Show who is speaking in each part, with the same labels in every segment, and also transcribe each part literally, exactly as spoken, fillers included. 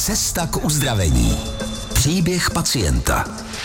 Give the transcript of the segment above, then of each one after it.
Speaker 1: Cesta k uzdravení. Příběh pacienta.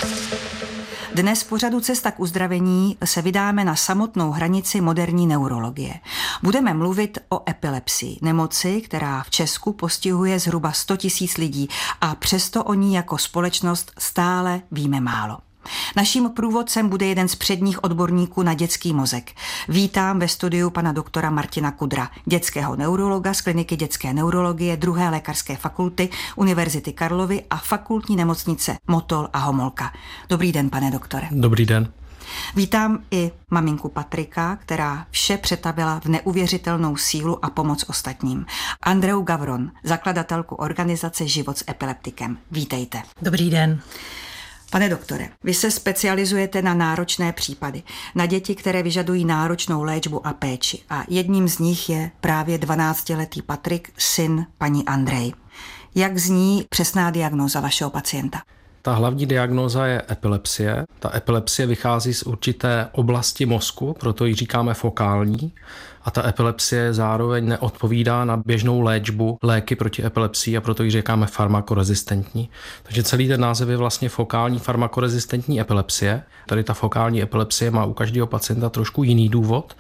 Speaker 2: Dnes v pořadu Cesta k uzdravení se vydáme na samotnou hranici moderní neurologie. Budeme mluvit o epilepsii, nemoci, která v Česku postihuje zhruba sto tisíc lidí a přesto o ní jako společnost stále víme málo. Naším průvodcem bude jeden z předních odborníků na dětský mozek. Vítám ve studiu pana doktora Martina Kudra, dětského neurologa z kliniky dětské neurologie druhé lékařské fakulty Univerzity Karlovy a fakultní nemocnice Motol a Homolka. Dobrý den, pane doktore.
Speaker 3: Dobrý den.
Speaker 2: Vítám i maminku Patrika, která vše přetavila v neuvěřitelnou sílu a pomoc ostatním. Andreu Gavron, zakladatelku organizace Život s epileptikem. Vítejte.
Speaker 4: Dobrý den.
Speaker 2: Pane doktore, vy se specializujete na náročné případy, na děti, které vyžadují náročnou léčbu a péči. A jedním z nich je právě dvanáctiletý Patrik, syn paní Andrej. Jak zní přesná diagnóza vašeho pacienta?
Speaker 3: Ta hlavní diagnóza je epilepsie. Ta epilepsie vychází z určité oblasti mozku, proto ji říkáme fokální. A ta epilepsie zároveň neodpovídá na běžnou léčbu léky proti epilepsii a proto ji říkáme farmakorezistentní. Takže celý ten název je vlastně fokální farmakorezistentní epilepsie. Tady ta fokální epilepsie má u každého pacienta trošku jiný důvod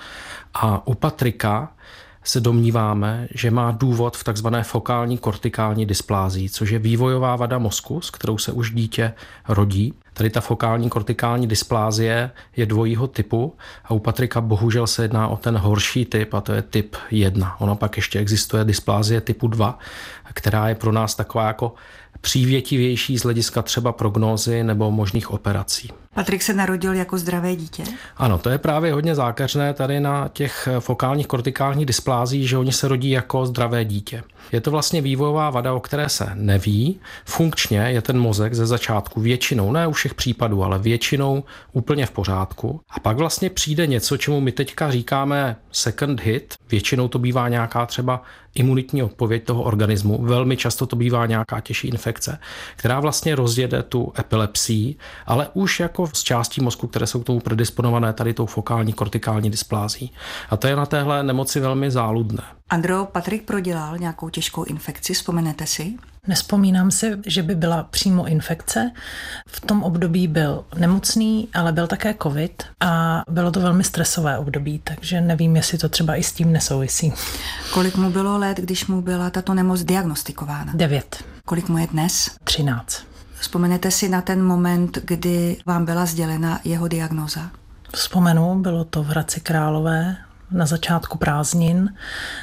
Speaker 3: a u Patrika se domníváme, že má důvod v takzvané fokální kortikální dysplázii, což je vývojová vada mozku, s kterou se už dítě rodí. Tady ta fokální kortikální dysplázie je dvojího typu a u Patrika bohužel se jedná o ten horší typ a to je typ jedna. Ono pak ještě existuje dysplázie typu dva, která je pro nás taková jako přívětivější z hlediska třeba prognózy nebo možných operací.
Speaker 2: Patrik se narodil jako zdravé dítě?
Speaker 3: Ano, to je právě hodně zákeřné tady na těch fokálních kortikálních dysplázích, že oni se rodí jako zdravé dítě. Je to vlastně vývojová vada, o které se neví. Funkčně je ten mozek ze začátku většinou, ne u všech případů, ale většinou úplně v pořádku. A pak vlastně přijde něco, čemu my teďka říkáme second hit. Většinou to bývá nějaká třeba imunitní odpověď toho organismu. Velmi často to bývá nějaká těžší infekce, která vlastně rozjede tu epilepsii, ale už jako z částí mozku, které jsou k tomu predisponované tady tou fokální kortikální dysplází. A to je na téhle nemoci velmi záludné.
Speaker 2: Andro, Patrik prodělal nějakou těžkou infekci, vzpomenete si?
Speaker 4: Nespomínám si, že by byla přímo infekce. V tom období byl nemocný, ale byl také covid a bylo to velmi stresové období, takže nevím, jestli to třeba i s tím nesouvisí.
Speaker 2: Kolik mu bylo let, když mu byla tato nemoc diagnostikována?
Speaker 4: Devět.
Speaker 2: Kolik mu je dnes?
Speaker 4: Třináct.
Speaker 2: Vzpomenete si na ten moment, kdy vám byla sdělena jeho diagnóza?
Speaker 4: Vzpomenu, bylo to v Hradci Králové na začátku prázdnin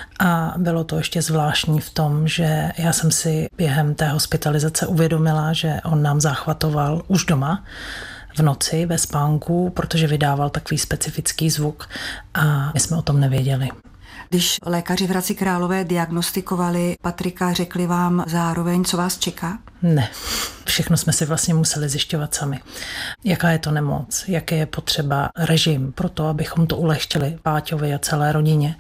Speaker 4: a bylo to ještě zvláštní v tom, že já jsem si během té hospitalizace uvědomila, že on nám záchvatoval už doma v noci ve spánku, protože vydával takový specifický zvuk a my jsme o tom nevěděli.
Speaker 2: Když lékaři v Hradci Králové diagnostikovali Patrika, řekli vám zároveň, co vás čeká?
Speaker 4: Ne, všechno jsme si vlastně museli zjišťovat sami. Jaká je to nemoc, jaký je potřeba režim pro to, abychom to ulehčili Páťovi a celé rodině.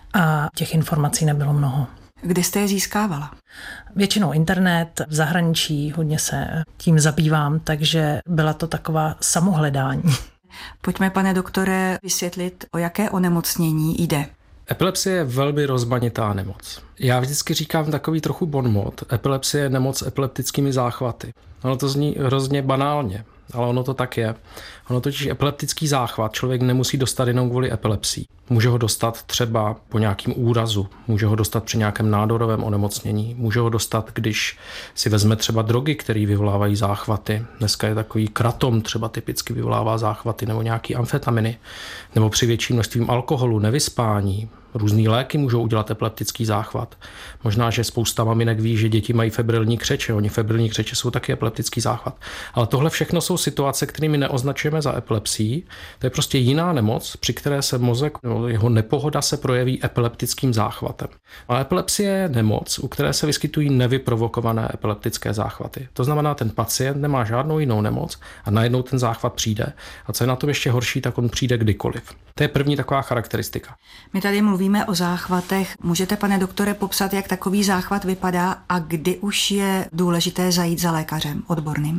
Speaker 4: A těch informací nebylo mnoho.
Speaker 2: Kde jste je získávala?
Speaker 4: Většinou internet, v zahraničí, hodně se tím zabývám, takže byla to taková samohledání.
Speaker 2: Pojďme, pane doktore, vysvětlit, o jaké onemocnění jde.
Speaker 3: Epilepsie je velmi rozmanitá nemoc. Já vždycky říkám takový trochu bonmot. Epilepsie je nemoc s epileptickými záchvaty. Ono to zní hrozně banálně, ale ono to tak je. Ono totiž epileptický záchvat člověk nemusí dostat jenom kvůli epilepsii. Může ho dostat třeba po nějakým úrazu, může ho dostat při nějakém nádorovém onemocnění, může ho dostat, když si vezme třeba drogy, které vyvolávají záchvaty. Dneska je takový kratom třeba typicky vyvolává záchvaty, nebo nějaký amfetaminy, nebo při větším množstvím alkoholu, nevyspání. Různý léky můžou udělat epileptický záchvat. Možná, že spousta maminek ví, že děti mají febrilní křeče. Oni febrilní křeče jsou taky epileptický záchvat. Ale tohle všechno jsou situace, kterými neoznačujeme za epilepsii. To je prostě jiná nemoc, při které se mozek, jeho nepohoda se projeví epileptickým záchvatem. A epilepsie je nemoc, u které se vyskytují nevyprovokované epileptické záchvaty. To znamená, ten pacient nemá žádnou jinou nemoc a najednou ten záchvat přijde. A co je na tom ještě horší, tak on přijde kdykoliv. To je první taková charakteristika.
Speaker 2: My tady mluvíme o záchvatech. Můžete, pane doktore, popsat, jak takový záchvat vypadá a kdy už je důležité zajít za lékařem odborným?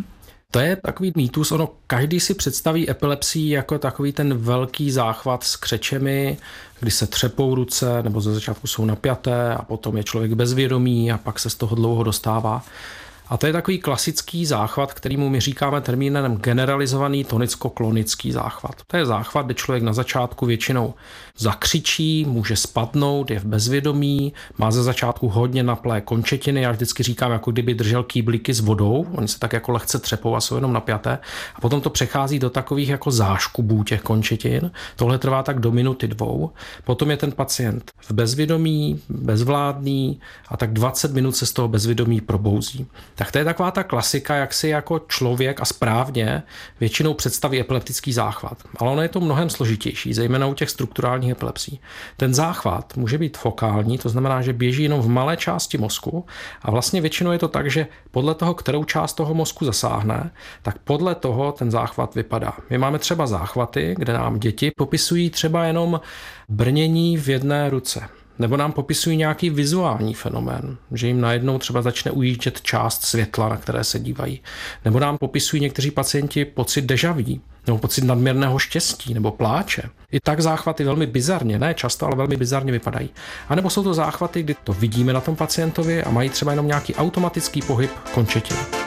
Speaker 3: To je takový mýtus, ono každý si představí epilepsii jako takový ten velký záchvat s křečemi, kdy se třepou ruce, nebo ze začátku jsou napjaté a potom je člověk bezvědomý a pak se z toho dlouho dostává. A to je takový klasický záchvat, kterýmu my říkáme termínem generalizovaný tonicko-klonický záchvat. To je záchvat, kde člověk na začátku většinou zakřičí, může spadnout, je v bezvědomí, má ze začátku hodně naplé končetiny, já vždycky říkám, jako kdyby držel kýblíky s vodou, oni se tak jako lehce třepou a jsou jenom napjaté. A potom to přechází do takových jako záškubů těch končetin. Tohle trvá tak do minuty dvou. Potom je ten pacient v bezvědomí, bezvládný a tak dvacet minut se z toho bezvědomí probouzí. Tak to je taková ta klasika, jak si jako člověk a správně většinou představí epileptický záchvat. Ale ono je to mnohem složitější, zejména u těch strukturálních epilepsí. Ten záchvat může být fokální, to znamená, že běží jenom v malé části mozku a vlastně většinou je to tak, že podle toho, kterou část toho mozku zasáhne, tak podle toho ten záchvat vypadá. My máme třeba záchvaty, kde nám děti popisují třeba jenom brnění v jedné ruce. Nebo nám popisují nějaký vizuální fenomén, že jim najednou třeba začne ujíždět část světla, na které se dívají. Nebo nám popisují někteří pacienti pocit déjà vu, nebo pocit nadměrného štěstí, nebo pláče. I tak záchvaty velmi bizarně, ne často, ale velmi bizarně vypadají. A nebo jsou to záchvaty, kdy to vidíme na tom pacientovi a mají třeba jenom nějaký automatický pohyb končetin.